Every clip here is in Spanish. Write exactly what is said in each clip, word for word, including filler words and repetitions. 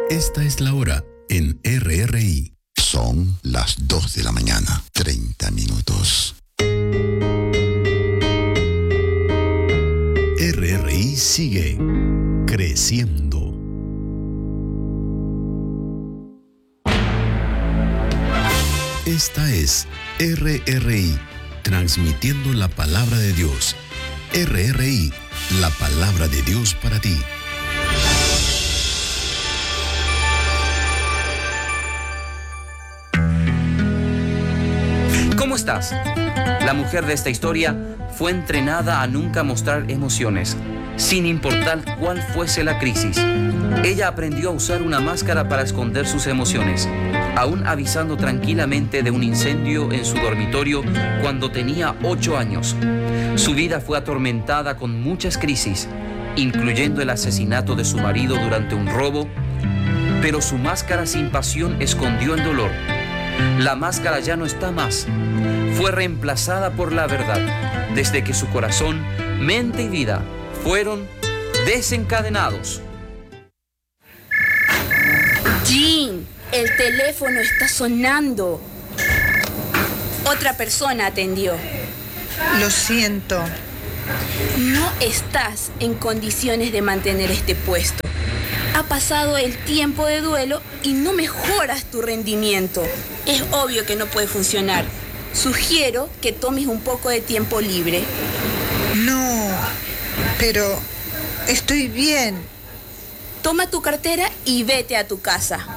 Esta es la hora en R R I. Son las dos de la mañana, treinta minutos. R R I sigue creciendo. Esta es R R I, transmitiendo la palabra de Dios. R R I, la palabra de Dios para ti. ¿Cómo estás? La mujer de esta historia fue entrenada a nunca mostrar emociones, sin importar cuál fuese la crisis. Ella aprendió a usar una máscara para esconder sus emociones, aún avisando tranquilamente de un incendio en su dormitorio cuando tenía ocho años. Su vida fue atormentada con muchas crisis, incluyendo el asesinato de su marido durante un robo, pero su máscara sin pasión escondió el dolor. La máscara ya no está más. Fue reemplazada por la verdad, desde que su corazón, mente y vida fueron desencadenados. Jean, el teléfono está sonando. Otra persona atendió. Lo siento. No estás en condiciones de mantener este puesto. Ha pasado el tiempo de duelo y no mejoras tu rendimiento. Es obvio que no puede funcionar. Sugiero que tomes un poco de tiempo libre. No, pero estoy bien. Toma tu cartera y vete a tu casa.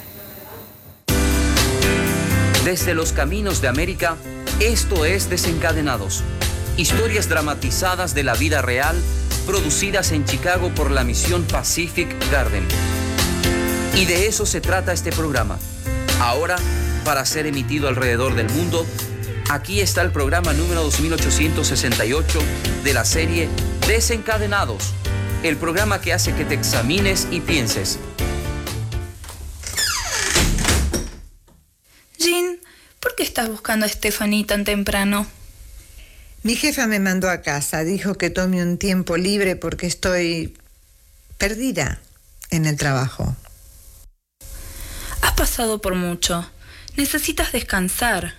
Desde los caminos de América, esto es Desencadenados. Historias dramatizadas de la vida real, producidas en Chicago por la misión Pacific Garden. Y de eso se trata este programa. Ahora, para ser emitido alrededor del mundo, aquí está el programa número dos mil ochocientos sesenta y ocho de la serie Desencadenados, el programa que hace que te examines y pienses. Jean, ¿por qué estás buscando a Stephanie tan temprano? Mi jefa me mandó a casa, dijo que tome un tiempo libre porque estoy perdida en el trabajo. Has pasado por mucho. Necesitas descansar.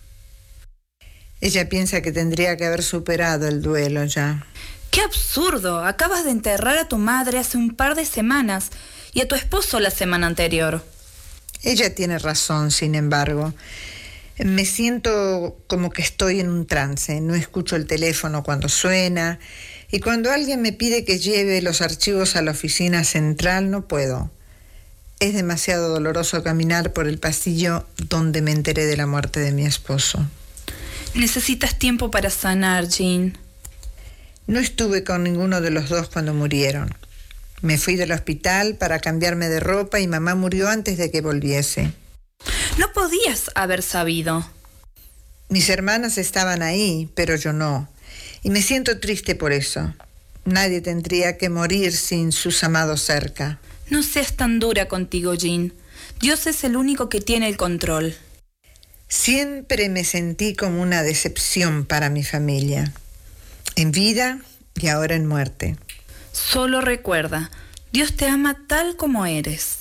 Ella piensa que tendría que haber superado el duelo ya. ¡Qué absurdo! Acabas de enterrar a tu madre hace un par de semanas y a tu esposo la semana anterior. Ella tiene razón, sin embargo. Me siento como que estoy en un trance. No escucho el teléfono cuando suena. Y cuando alguien me pide que lleve los archivos a la oficina central, no puedo. Es demasiado doloroso caminar por el pasillo donde me enteré de la muerte de mi esposo. Necesitas tiempo para sanar, Jean. No estuve con ninguno de los dos cuando murieron. Me fui del hospital para cambiarme de ropa y mamá murió antes de que volviese. No podías haber sabido. Mis hermanas estaban ahí, pero yo no. Y me siento triste por eso. Nadie tendría que morir sin sus amados cerca. No seas tan dura contigo, Jean. Dios es el único que tiene el control. Siempre me sentí como una decepción para mi familia. En vida y ahora en muerte. Solo recuerda, Dios te ama tal como eres.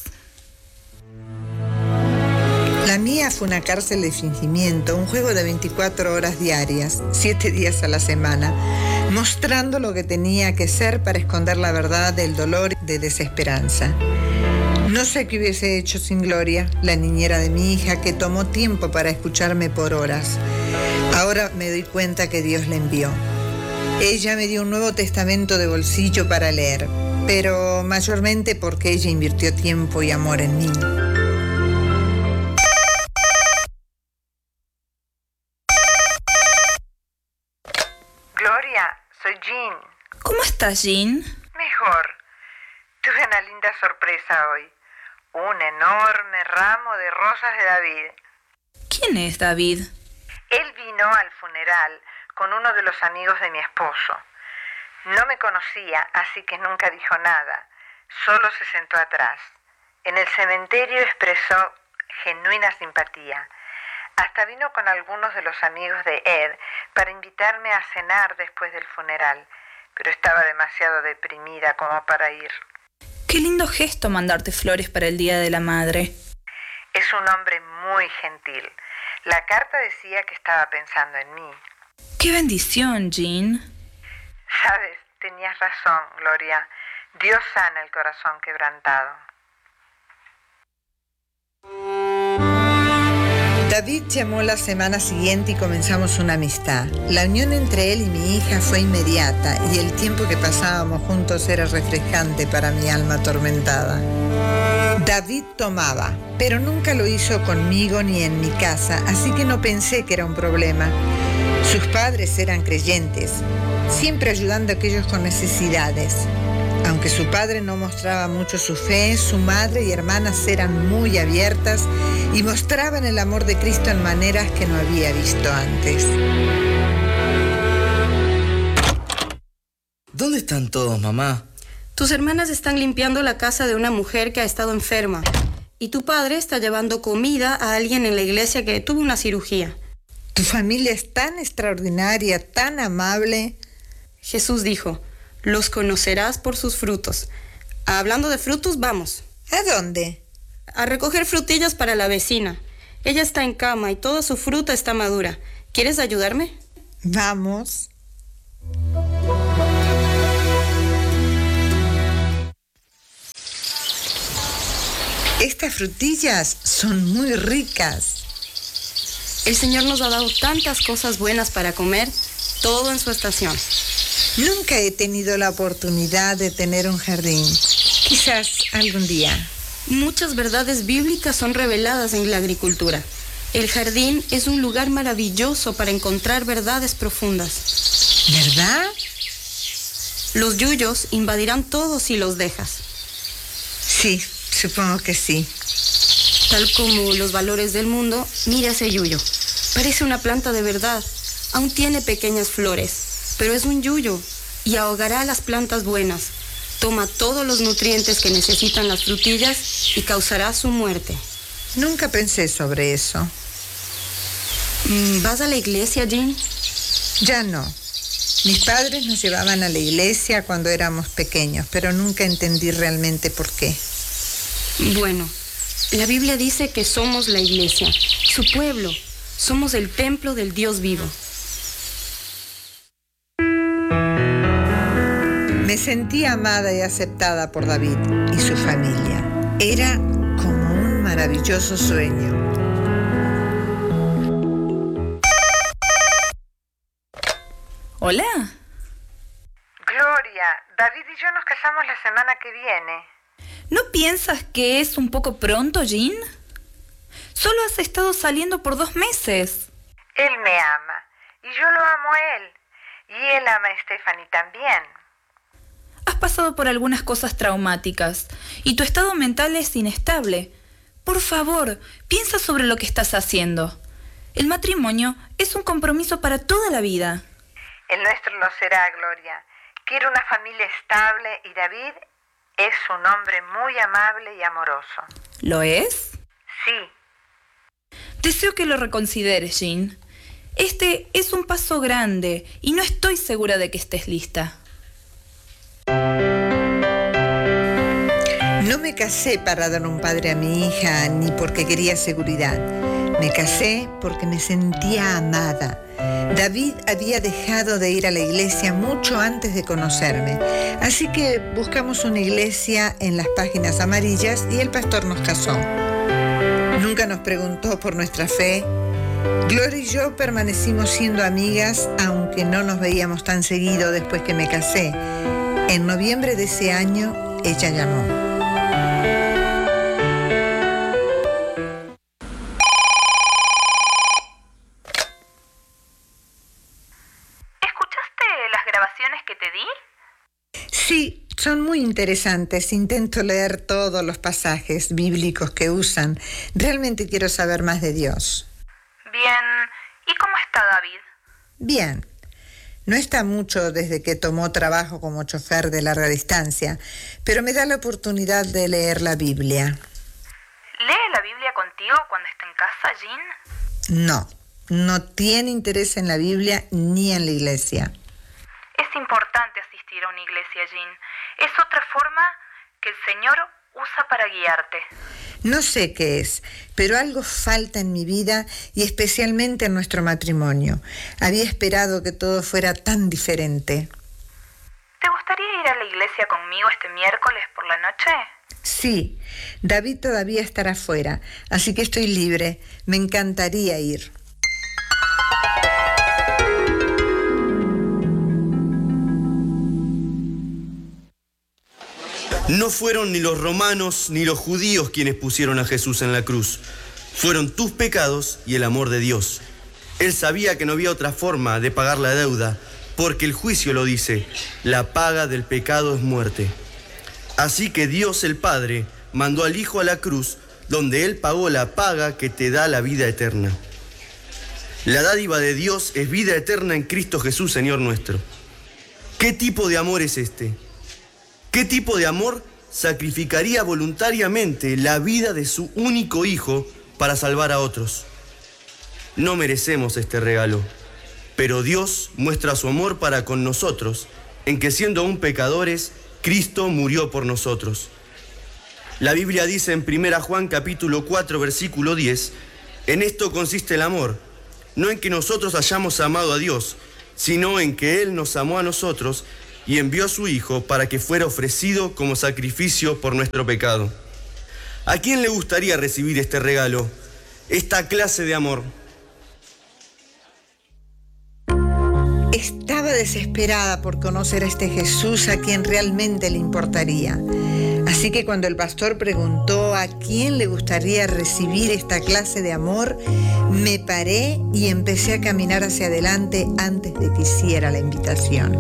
La mía fue una cárcel de fingimiento, un juego de veinticuatro horas diarias, siete días a la semana, mostrando lo que tenía que ser para esconder la verdad del dolor y de desesperanza. No sé qué hubiese hecho sin Gloria, la niñera de mi hija, que tomó tiempo para escucharme por horas. Ahora me doy cuenta que Dios la envió. Ella me dio un Nuevo Testamento de bolsillo para leer, pero mayormente porque ella invirtió tiempo y amor en mí. Gloria, soy Jean. ¿Cómo estás, Jean? Mejor. Tuve una linda sorpresa hoy. Un enorme ramo de rosas de David. ¿Quién es David? Él vino al funeral con uno de los amigos de mi esposo. No me conocía, así que nunca dijo nada. Solo se sentó atrás. En el cementerio expresó genuina simpatía. Hasta vino con algunos de los amigos de Ed para invitarme a cenar después del funeral, pero estaba demasiado deprimida como para ir. Qué lindo gesto mandarte flores para el Día de la Madre. Es un hombre muy gentil. La carta decía que estaba pensando en mí. ¡Qué bendición, Jean! Sabes, tenías razón, Gloria. Dios sana el corazón quebrantado. David llamó la semana siguiente y comenzamos una amistad. La unión entre él y mi hija fue inmediata y el tiempo que pasábamos juntos era refrescante para mi alma atormentada. David tomaba, pero nunca lo hizo conmigo ni en mi casa, así que no pensé que era un problema. Sus padres eran creyentes, siempre ayudando a aquellos con necesidades. Aunque su padre no mostraba mucho su fe, su madre y hermanas eran muy abiertas y mostraban el amor de Cristo en maneras que no había visto antes. ¿Dónde están todos, mamá? Tus hermanas están limpiando la casa de una mujer que ha estado enferma y tu padre está llevando comida a alguien en la iglesia que tuvo una cirugía. Tu familia es tan extraordinaria, tan amable. Jesús dijo: los conocerás por sus frutos. Hablando de frutos, vamos. ¿A dónde? A recoger frutillas para la vecina. Ella está en cama y toda su fruta está madura. ¿Quieres ayudarme? Vamos. Estas frutillas son muy ricas. El Señor nos ha dado tantas cosas buenas para comer, todo en su estación. Nunca he tenido la oportunidad de tener un jardín. Quizás algún día. Muchas verdades bíblicas son reveladas en la agricultura. El jardín es un lugar maravilloso para encontrar verdades profundas. ¿Verdad? Los yuyos invadirán todo si los dejas. Sí, supongo que sí. Tal como los valores del mundo, mira ese yuyo. Parece una planta de verdad. Aún tiene pequeñas flores. Pero es un yuyo y ahogará a las plantas buenas. Toma todos los nutrientes que necesitan las frutillas y causará su muerte. Nunca pensé sobre eso. ¿Vas a la iglesia, Jean? Ya no. Mis padres nos llevaban a la iglesia cuando éramos pequeños, pero nunca entendí realmente por qué. Bueno, la Biblia dice que somos la iglesia, su pueblo. Somos el templo del Dios vivo. Me sentí amada y aceptada por David y su familia. Era como un maravilloso sueño. Hola. Gloria, David y yo nos casamos la semana que viene. ¿No piensas que es un poco pronto, Jean? Solo has estado saliendo por dos meses. Él me ama y yo lo amo a él. Y él ama a Stephanie también. Has pasado por algunas cosas traumáticas y tu estado mental es inestable. Por favor, piensa sobre lo que estás haciendo. El matrimonio es un compromiso para toda la vida. El nuestro lo será, Gloria. Quiero una familia estable y David es un hombre muy amable y amoroso. ¿Lo es? Sí. Deseo que lo reconsideres, Jean. Este es un paso grande y no estoy segura de que estés lista. No me casé para dar un padre a mi hija ni porque quería seguridad. Me casé porque me sentía amada. David había dejado de ir a la iglesia mucho antes de conocerme. Así que buscamos una iglesia en las páginas amarillas y el pastor nos casó. Nunca nos preguntó por nuestra fe. Gloria y yo permanecimos siendo amigas, aunque no nos veíamos tan seguido después que me casé. En noviembre de ese año, ella llamó. ¿Escuchaste las grabaciones que te di? Sí, son muy interesantes. Intento leer todos los pasajes bíblicos que usan. Realmente quiero saber más de Dios. Bien. ¿Y cómo está David? Bien. No está mucho desde que tomó trabajo como chofer de larga distancia, pero me da la oportunidad de leer la Biblia. ¿Lee la Biblia contigo cuando está en casa, Jean? No, no tiene interés en la Biblia ni en la iglesia. Es importante asistir a una iglesia, Jean. Es otra forma que el Señor usa para guiarte. No sé qué es, pero algo falta en mi vida y especialmente en nuestro matrimonio. Había esperado que todo fuera tan diferente. ¿Te gustaría ir a la iglesia conmigo este miércoles por la noche? Sí, David todavía estará afuera, así que estoy libre. Me encantaría ir. No fueron ni los romanos ni los judíos quienes pusieron a Jesús en la cruz. Fueron tus pecados y el amor de Dios. Él sabía que no había otra forma de pagar la deuda, porque el juicio lo dice: la paga del pecado es muerte. Así que Dios el Padre mandó al Hijo a la cruz, donde Él pagó la paga que te da la vida eterna. La dádiva de Dios es vida eterna en Cristo Jesús, Señor nuestro. ¿Qué tipo de amor es este? ¿Qué tipo de amor sacrificaría voluntariamente la vida de su único Hijo para salvar a otros? No merecemos este regalo, pero Dios muestra su amor para con nosotros, en que siendo aún pecadores, Cristo murió por nosotros. La Biblia dice en primera Juan capítulo cuatro, versículo diez, en esto consiste el amor, no en que nosotros hayamos amado a Dios, sino en que Él nos amó a nosotros y envió a su Hijo para que fuera ofrecido como sacrificio por nuestro pecado. ¿A quién le gustaría recibir este regalo, esta clase de amor? Estaba desesperada por conocer a este Jesús a quien realmente le importaría. Así que cuando el pastor preguntó a quién le gustaría recibir esta clase de amor, me paré y empecé a caminar hacia adelante antes de que hiciera la invitación.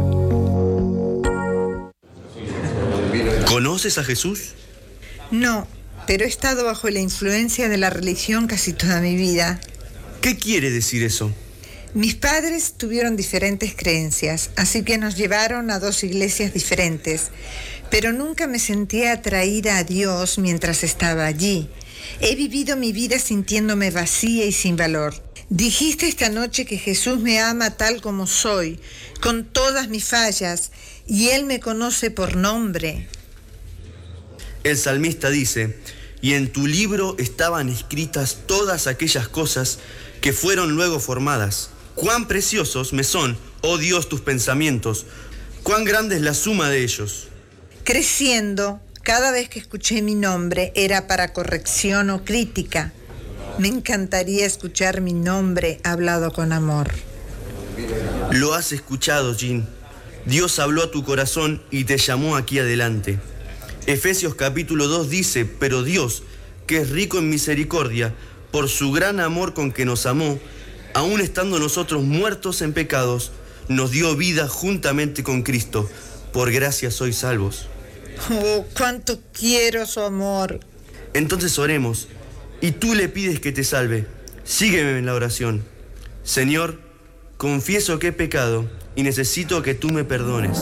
¿Conoces a Jesús? No, pero he estado bajo la influencia de la religión casi toda mi vida. ¿Qué quiere decir eso? Mis padres tuvieron diferentes creencias, así que nos llevaron a dos iglesias diferentes, pero nunca me sentía atraída a Dios mientras estaba allí. He vivido mi vida sintiéndome vacía y sin valor. Dijiste esta noche que Jesús me ama tal como soy, con todas mis fallas, y Él me conoce por nombre. El salmista dice: y en tu libro estaban escritas todas aquellas cosas que fueron luego formadas. Cuán preciosos me son, oh Dios, tus pensamientos, cuán grande es la suma de ellos. Creciendo, cada vez que escuché mi nombre era para corrección o crítica. Me encantaría escuchar mi nombre hablado con amor. Lo has escuchado, Jean. Dios habló a tu corazón y te llamó aquí adelante. Efesios capítulo dos dice: pero Dios, que es rico en misericordia, por su gran amor con que nos amó, aun estando nosotros muertos en pecados, nos dio vida juntamente con Cristo. Por gracia sois salvos. Oh, cuánto quiero su amor. Entonces oremos, y tú le pides que te salve. Sígueme en la oración. Señor, confieso que he pecado y necesito que tú me perdones.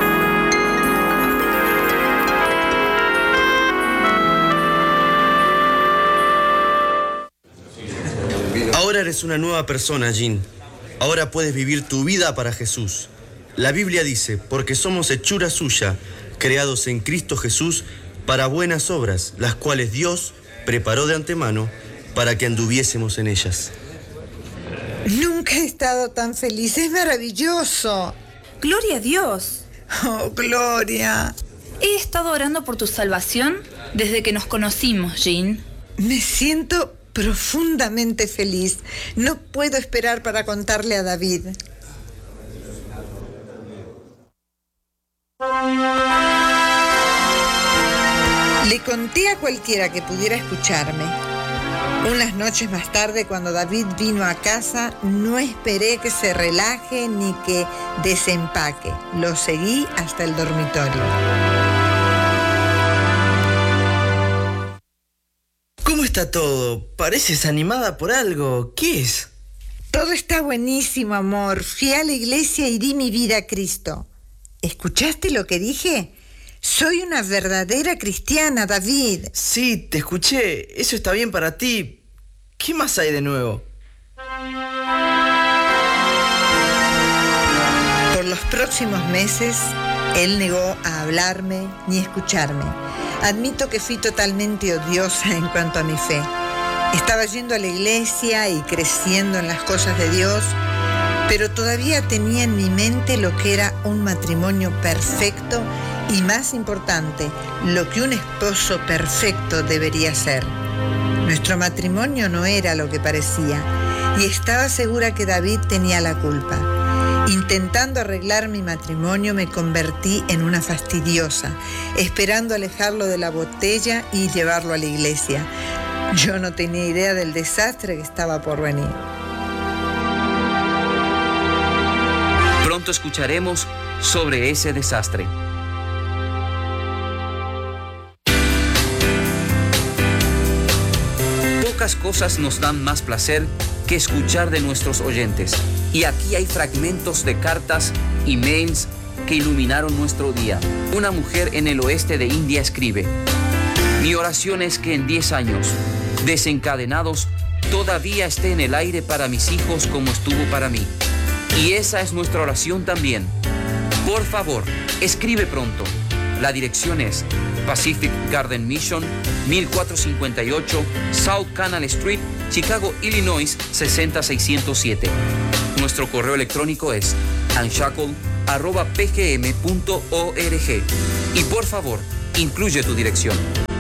Ahora eres una nueva persona, Jean. Ahora puedes vivir tu vida para Jesús. La Biblia dice: porque somos hechura suya, creados en Cristo Jesús para buenas obras, las cuales Dios preparó de antemano para que anduviésemos en ellas. Nunca he estado tan feliz, es maravilloso. ¡Gloria a Dios! Oh, Gloria. He estado orando por tu salvación desde que nos conocimos, Jean. Me siento profundamente feliz. No puedo esperar para contarle a David. Le conté a cualquiera que pudiera escucharme. Unas noches más tarde, cuando David vino a casa, no esperé que se relaje ni que desempaque. Lo seguí hasta el dormitorio. ¿Cómo está todo? Pareces animada por algo. ¿Qué es? Todo está buenísimo, amor. Fui a la iglesia y di mi vida a Cristo. ¿Escuchaste lo que dije? Soy una verdadera cristiana, David. Sí, te escuché. Eso está bien para ti. ¿Qué más hay de nuevo? Por los próximos meses, él negó a hablarme ni escucharme. Admito que fui totalmente odiosa en cuanto a mi fe. Estaba yendo a la iglesia y creciendo en las cosas de Dios, pero todavía tenía en mi mente lo que era un matrimonio perfecto y, más importante, lo que un esposo perfecto debería ser. Nuestro matrimonio no era lo que parecía y estaba segura que David tenía la culpa. Intentando arreglar mi matrimonio me convertí en una fastidiosa, esperando alejarlo de la botella y llevarlo a la iglesia. Yo no tenía idea del desastre que estaba por venir. Pronto escucharemos sobre ese desastre. Pocas cosas nos dan más placer que escuchar de nuestros oyentes. Y aquí hay fragmentos de cartas y mails que iluminaron nuestro día. Una mujer en el oeste de India escribe: mi oración es que en diez años, desencadenados, todavía esté en el aire para mis hijos como estuvo para mí. Y esa es nuestra oración también. Por favor, escribe pronto. La dirección es Pacific Garden Mission, mil cuatrocientos cincuenta y ocho South Canal Street, Chicago, Illinois, seis cero seis cero siete. Nuestro correo electrónico es unshackle arroba p g m punto org. Y por favor, incluye tu dirección.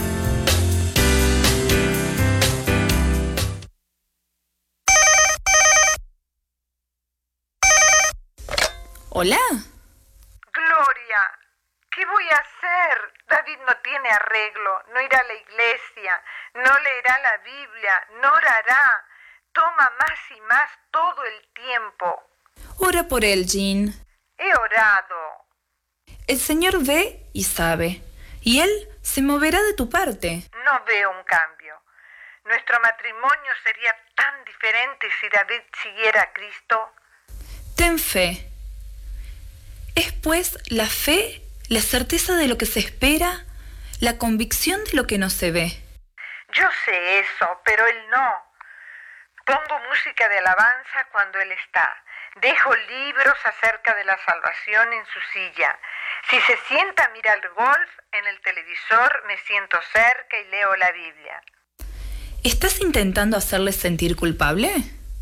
Hola. Gloria, ¿qué voy a hacer? David no tiene arreglo, no irá a la iglesia, no leerá la Biblia, no orará. Toma más y más todo el tiempo. Ora por él, Jean. He orado. El Señor ve y sabe, y Él se moverá de tu parte. No veo un cambio. Nuestro matrimonio sería tan diferente si David siguiera a Cristo. Ten fe. Es pues la fe, la certeza de lo que se espera, la convicción de lo que no se ve. Yo sé eso, pero él no. Pongo música de alabanza cuando él está. Dejo libros acerca de la salvación en su silla. Si se sienta a mirar golf en el televisor, me siento cerca y leo la Biblia. ¿Estás intentando hacerle sentir culpable?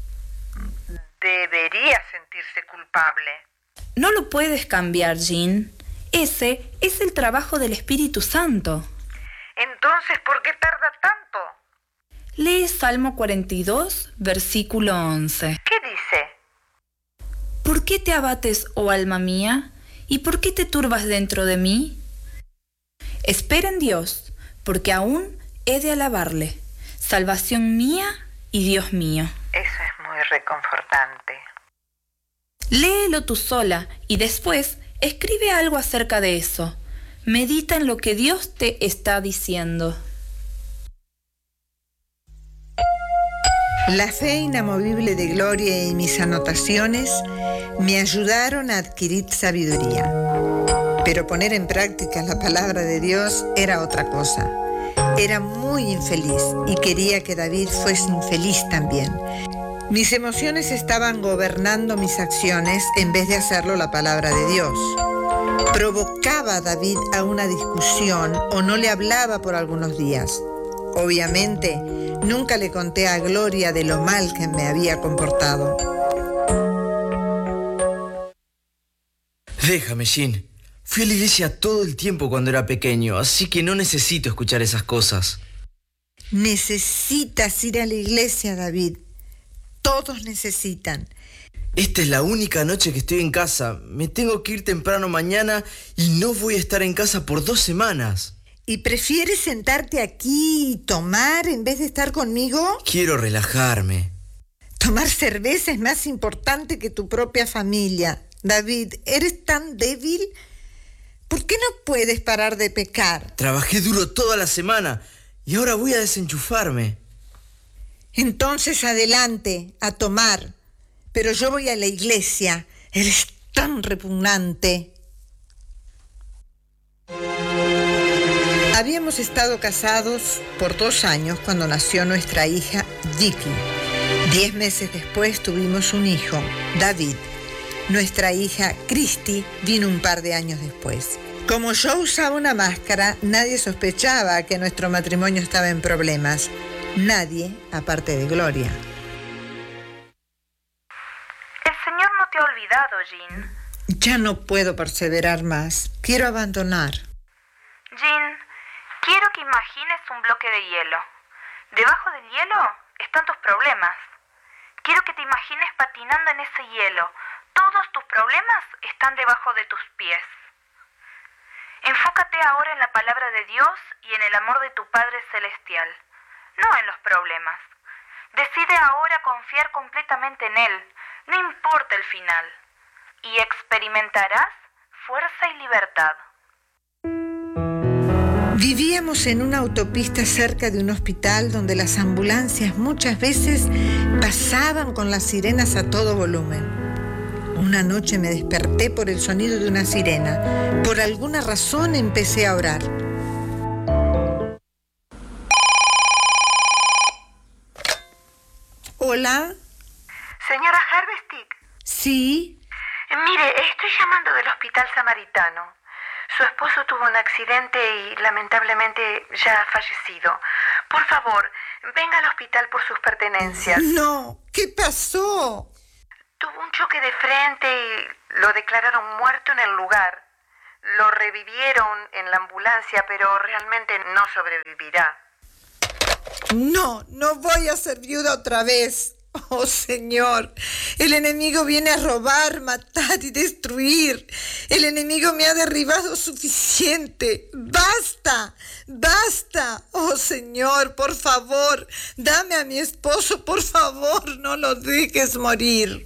Debería sentirse culpable. No lo puedes cambiar, Jean. Ese es el trabajo del Espíritu Santo. Entonces, ¿por qué tarda tanto? Lee Salmo cuarenta y dos, versículo once. ¿Qué dice? ¿Por qué te abates, oh alma mía? ¿Y por qué te turbas dentro de mí? Espera en Dios, porque aún he de alabarle, salvación mía y Dios mío. Eso es muy reconfortante. Léelo tú sola y después escribe algo acerca de eso. Medita en lo que Dios te está diciendo. La fe inamovible de Gloria y mis anotaciones me ayudaron a adquirir sabiduría. Pero poner en práctica la palabra de Dios era otra cosa. Era muy infeliz y quería que David fuese infeliz también. Mis emociones estaban gobernando mis acciones en vez de hacerlo la palabra de Dios. Provocaba a David a una discusión o no le hablaba por algunos días. Obviamente, nunca le conté a Gloria de lo mal que me había comportado. Déjame, Jean. Fui a la iglesia todo el tiempo cuando era pequeño, así que no necesito escuchar esas cosas. Necesitas ir a la iglesia, David. Todos necesitan. Esta es la única noche que estoy en casa. Me tengo que ir temprano mañana y no voy a estar en casa por dos semanas. ¿Y prefieres sentarte aquí y tomar en vez de estar conmigo? Quiero relajarme. Tomar cerveza es más importante que tu propia familia. David, ¿eres tan débil? ¿Por qué no puedes parar de pecar? Trabajé duro toda la semana y ahora voy a desenchufarme. Entonces adelante, a tomar. Pero yo voy a la iglesia. Eres tan repugnante. Habíamos estado casados por dos años cuando nació nuestra hija Vicky. Diez meses después tuvimos un hijo, David. Nuestra hija Christy vino un par de años después. Como yo usaba una máscara, nadie sospechaba que nuestro matrimonio estaba en problemas. Nadie, aparte de Gloria. El Señor no te ha olvidado, Jean. Ya no puedo perseverar más. Quiero abandonar. Jean, quiero que imagines un bloque de hielo. Debajo del hielo están tus problemas. Quiero que te imagines patinando en ese hielo. Todos tus problemas están debajo de tus pies. Enfócate ahora en la palabra de Dios y en el amor de tu Padre Celestial, no en los problemas. Decide ahora confiar completamente en Él, no importa el final, y experimentarás fuerza y libertad. Vivíamos en una autopista cerca de un hospital donde las ambulancias muchas veces pasaban con las sirenas a todo volumen. Una noche me desperté por el sonido de una sirena. Por alguna razón empecé a orar. ¿Hola? Señora Harvestick. Sí. Mire, estoy llamando del Hospital Samaritano. Su esposo tuvo un accidente y lamentablemente ya ha fallecido. Por favor, venga al hospital por sus pertenencias. No, ¿qué pasó? Tuvo un choque de frente y lo declararon muerto en el lugar. Lo revivieron en la ambulancia, pero realmente no sobrevivirá. No, no voy a ser viuda otra vez. Oh, Señor, el enemigo viene a robar, matar y destruir. El enemigo me ha derribado suficiente. ¡Basta! ¡Basta! Oh, Señor, por favor, dame a mi esposo, por favor, no lo dejes morir.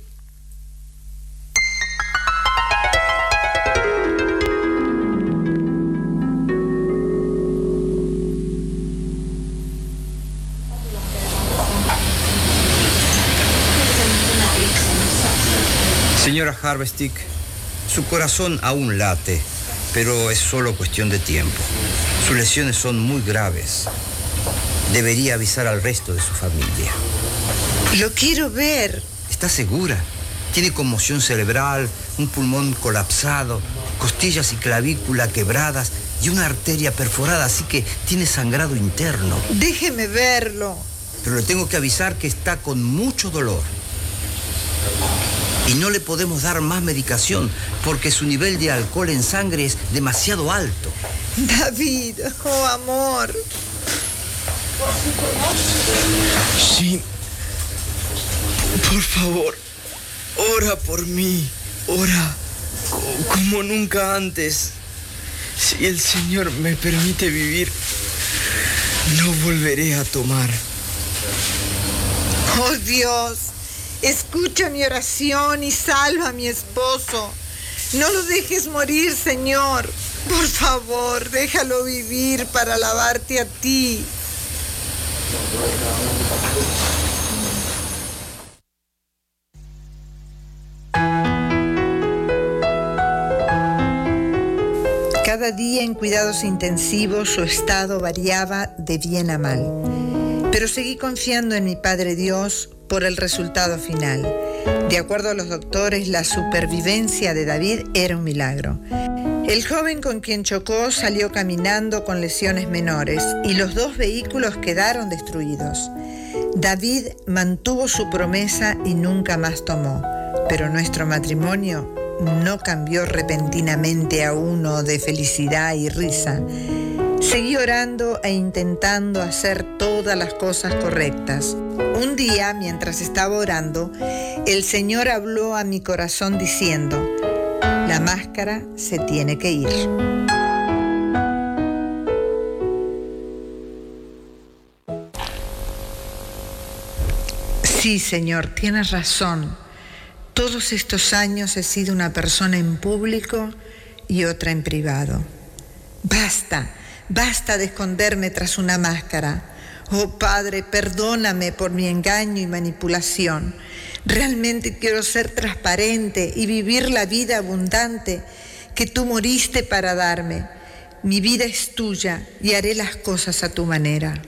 Señora Harvestick, su corazón aún late, pero es solo cuestión de tiempo. Sus lesiones son muy graves. Debería avisar al resto de su familia. Lo quiero ver. ¿Está segura? Tiene conmoción cerebral, un pulmón colapsado, costillas y clavícula quebradas y una arteria perforada, así que tiene sangrado interno. Déjeme verlo. Pero le tengo que avisar que está con mucho dolor. Y no le podemos dar más medicación porque su nivel de alcohol en sangre es demasiado alto. David, oh amor. Sí. Por favor, ora por mí. Ora co- como nunca antes. Si el Señor me permite vivir, no volveré a tomar. Oh Dios. Escucha mi oración y salva a mi esposo. No lo dejes morir, Señor. Por favor, déjalo vivir para alabarte a ti. Cada día en cuidados intensivos su estado variaba de bien a mal. Pero seguí confiando en mi Padre Dios por el resultado final. De acuerdo a los doctores, la supervivencia de David era un milagro. El joven con quien chocó salió caminando con lesiones menores y los dos vehículos quedaron destruidos. David mantuvo su promesa y nunca más tomó, pero nuestro matrimonio no cambió repentinamente a uno de felicidad y risa. Seguí orando e intentando hacer todas las cosas correctas. Un día, mientras estaba orando, el Señor habló a mi corazón diciendo: la máscara se tiene que ir. Sí, Señor, tienes razón. Todos estos años he sido una persona en público y otra en privado. Basta. Basta de esconderme tras una máscara. Oh Padre, perdóname por mi engaño y manipulación. Realmente quiero ser transparente y vivir la vida abundante que tú moriste para darme. Mi vida es tuya y haré las cosas a tu manera.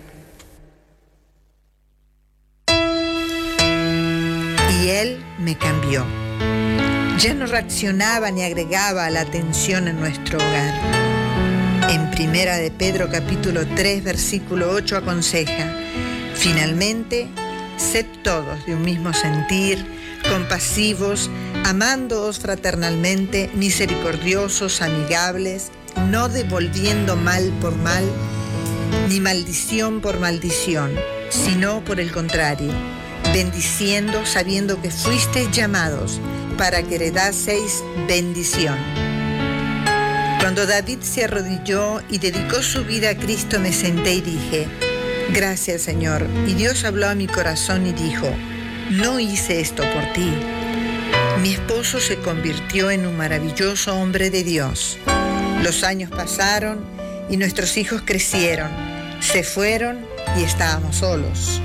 Y él me cambió. Ya no reaccionaba ni agregaba a la tensión en nuestro hogar. En Primera de Pedro capítulo tres versículo ocho aconseja: finalmente, sed todos de un mismo sentir, compasivos, amándoos fraternalmente, misericordiosos, amigables, no devolviendo mal por mal, ni maldición por maldición, sino por el contrario, bendiciendo, sabiendo que fuisteis llamados para que heredaseis bendición. Cuando David se arrodilló y dedicó su vida a Cristo, me senté y dije: gracias, Señor. Y Dios habló a mi corazón y dijo: no hice esto por ti. Mi esposo se convirtió en un maravilloso hombre de Dios. Los años pasaron y nuestros hijos crecieron, se fueron y estábamos solos.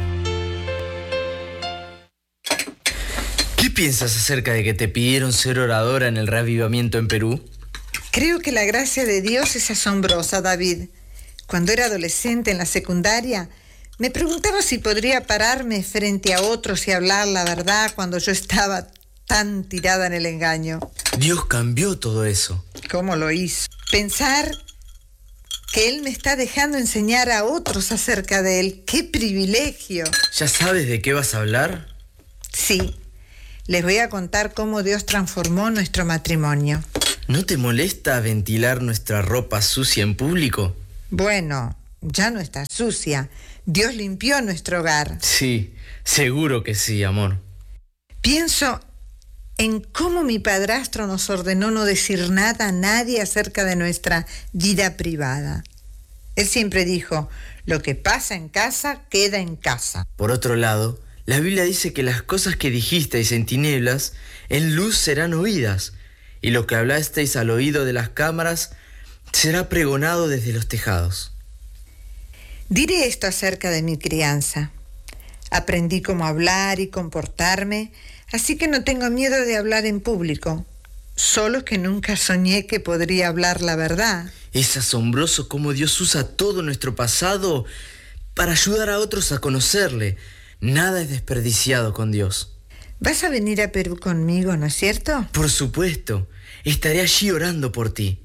¿Qué piensas acerca de que te pidieron ser oradora en el reavivamiento en Perú? Creo que la gracia de Dios es asombrosa, David. Cuando era adolescente en la secundaria, me preguntaba si podría pararme frente a otros y hablar la verdad cuando yo estaba tan tirada en el engaño. Dios cambió todo eso. ¿Cómo lo hizo? Pensar que Él me está dejando enseñar a otros acerca de Él. ¡Qué privilegio! ¿Ya sabes de qué vas a hablar? Sí. Les voy a contar cómo Dios transformó nuestro matrimonio. ¿No te molesta ventilar nuestra ropa sucia en público? Bueno, ya no está sucia. Dios limpió nuestro hogar. Sí, seguro que sí, amor. Pienso en cómo mi padrastro nos ordenó no decir nada a nadie acerca de nuestra vida privada. Él siempre dijo: lo que pasa en casa, queda en casa. Por otro lado, la Biblia dice que las cosas que dijisteis en tinieblas, en luz serán oídas, y lo que hablasteis al oído de las cámaras será pregonado desde los tejados. Diré esto acerca de mi crianza. Aprendí cómo hablar y comportarme, así que no tengo miedo de hablar en público. Solo que nunca soñé que podría hablar la verdad. Es asombroso cómo Dios usa todo nuestro pasado para ayudar a otros a conocerle. Nada es desperdiciado con Dios. ¿Vas a venir a Perú conmigo, no es cierto? Por supuesto. Estaré allí orando por ti.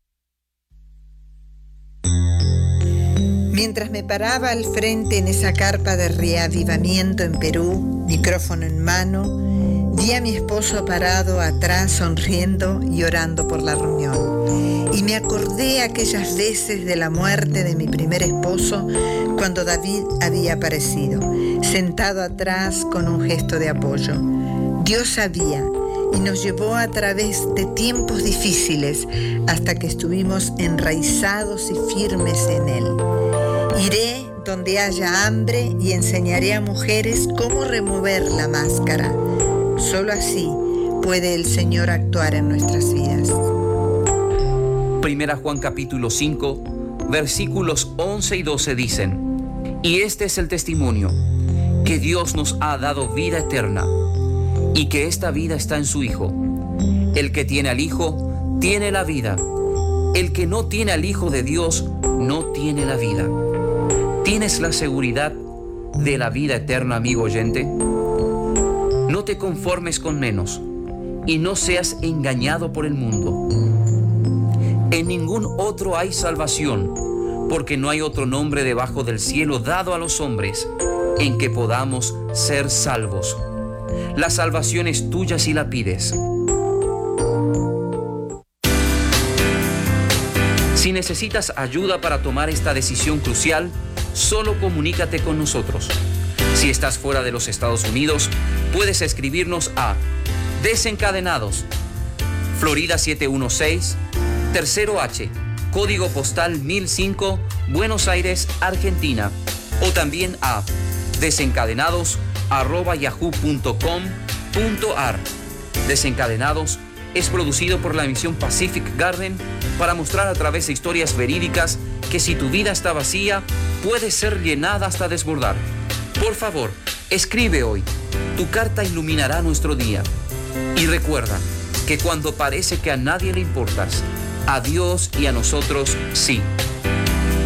Mientras me paraba al frente en esa carpa de reavivamiento en Perú, micrófono en mano, vi a mi esposo parado atrás sonriendo y orando por la reunión. Y me acordé aquellas veces de la muerte de mi primer esposo cuando David había aparecido, sentado atrás con un gesto de apoyo. Dios sabía y nos llevó a través de tiempos difíciles hasta que estuvimos enraizados y firmes en Él. Iré donde haya hambre y enseñaré a mujeres cómo remover la máscara. Solo así puede el Señor actuar en nuestras vidas. Primera Juan capítulo cinco, versículos once y doce dicen: y este es el testimonio, que Dios nos ha dado vida eterna, y que esta vida está en su Hijo. El que tiene al Hijo, tiene la vida. El que no tiene al Hijo de Dios, no tiene la vida. ¿Tienes la seguridad de la vida eterna, amigo oyente? No te conformes con menos y no seas engañado por el mundo. En ningún otro hay salvación, porque no hay otro nombre debajo del cielo dado a los hombres en que podamos ser salvos. La salvación es tuya si la pides. Si necesitas ayuda para tomar esta decisión crucial, solo comunícate con nosotros. Si estás fuera de los Estados Unidos, puedes escribirnos a Desencadenados, Florida setecientos dieciséis, Tercero H, código postal mil cinco, Buenos Aires, Argentina, o también a desencadenados arroba yahoo punto com punto ar. Desencadenados es producido por la misión Pacific Garden para mostrar a través de historias verídicas que si tu vida está vacía, puede ser llenada hasta desbordar. Por favor, escribe hoy. Tu carta iluminará nuestro día. Y recuerda que cuando parece que a nadie le importas, a Dios y a nosotros sí.